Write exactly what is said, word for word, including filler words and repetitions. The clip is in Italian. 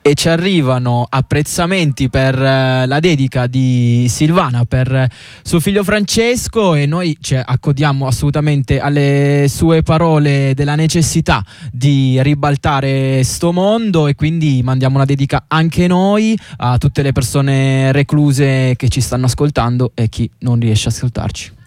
e ci arrivano apprezzamenti per eh, la dedica di Silvana per eh, suo figlio Francesco, e noi ci accodiamo assolutamente alle sue parole della necessità di ribaltare sto mondo, e quindi mandiamo una dedica anche noi a tutte le persone recluse che ci stanno ascoltando e chi non riesce a ascoltarci.